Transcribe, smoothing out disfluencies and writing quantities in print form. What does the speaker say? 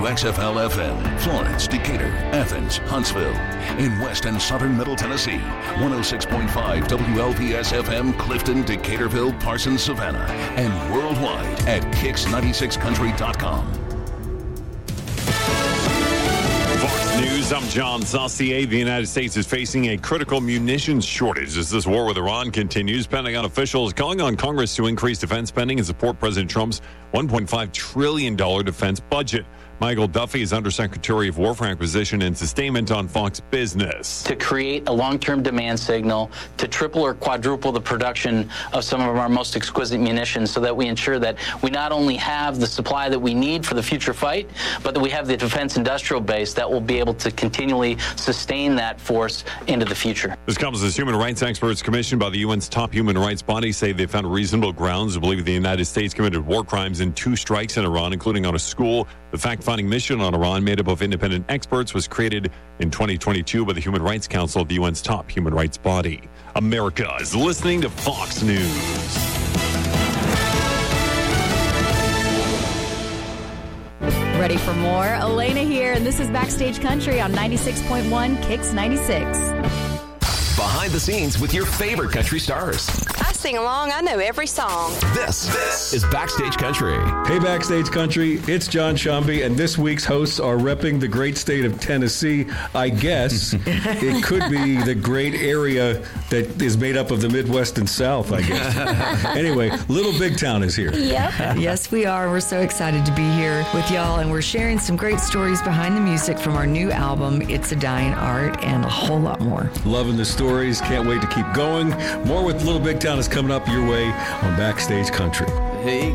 WXFL FM, Florence, Decatur, Athens, Huntsville. In West and Southern Middle Tennessee, 106.5 WLPS FM, Clifton, Decaturville, Parsons, Savannah. And worldwide at Kicks96country.com. Fox News, I'm John Saucier. The United States is facing a critical munitions shortage as this war with Iran continues. Pentagon officials calling on Congress to increase defense spending and support President Trump's $1.5 trillion defense budget. Michael Duffy is Undersecretary of War for Acquisition and Sustainment on Fox Business. To create a long-term demand signal, to triple or quadruple the production of some of our most exquisite munitions so that we ensure that we not only have the supply that we need for the future fight, but that we have the defense industrial base that will be able to continually sustain that force into the future. This comes as human rights experts commissioned by the UN's top human rights body say they found reasonable grounds to believe the United States committed war crimes in 2 strikes in Iran, including on a school. The fact-finding mission on Iran, made up of independent experts, was created in 2022 by the Human Rights Council, the UN's top human rights body. America is listening to Fox News. Ready for more? Elena here, and this is Backstage Country on 96.1 Kicks 96. Behind the scenes with your favorite country stars. I sing along. I know every song. This is Backstage Country. Hey, Backstage Country. It's John Shambi, and this week's hosts are repping the great state of Tennessee. I guess it could be the great area that is made up of the Midwest and South, I guess. Anyway, Little Big Town is here. Yep. Yes, we are. We're so excited to be here with y'all, and we're sharing some great stories behind the music from our new album, It's a Dying Art, and a whole lot more. Loving the stories. Can't wait to keep going. More with Little Big Town is coming up your way on Backstage Country. Hey